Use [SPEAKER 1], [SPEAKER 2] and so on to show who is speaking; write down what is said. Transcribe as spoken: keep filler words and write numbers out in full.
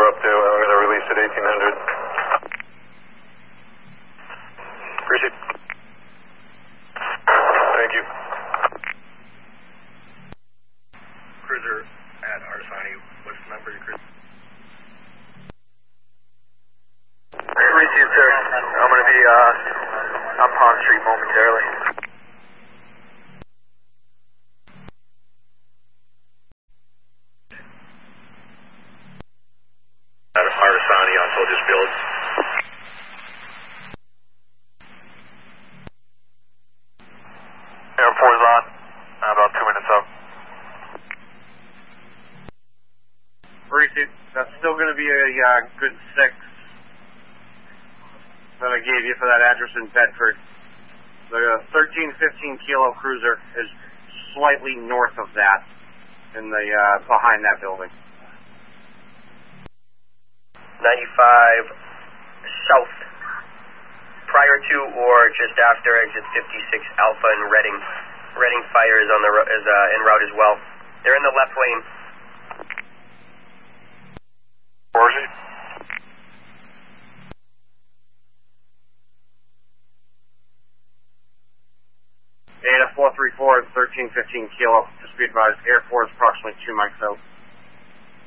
[SPEAKER 1] we're up to. I'm going to release at eighteen hundred. Appreciate it. Thank you.
[SPEAKER 2] Cruiser at Arsani, what's the number of your cruiser?
[SPEAKER 3] Received, sir. I'm going to be uh, on Pond Street momentarily.
[SPEAKER 2] Out of Arsani on Soldiers Field.
[SPEAKER 3] Air four is on. About two minutes up.
[SPEAKER 4] Received. That's still going to be a uh, good six that I gave you for that address in Bedford. The thirteen fifteen kilo cruiser is slightly north of that, in the uh, behind that building.
[SPEAKER 5] ninety-five south, prior to or just after exit fifty-six Alpha and Reading. Reading Fire is on the is uh, en route as well. They're in the left lane.
[SPEAKER 1] Horsey?
[SPEAKER 4] Ada four three four, thirteen fifteen kilo, just be advised, Air four is approximately two mics out.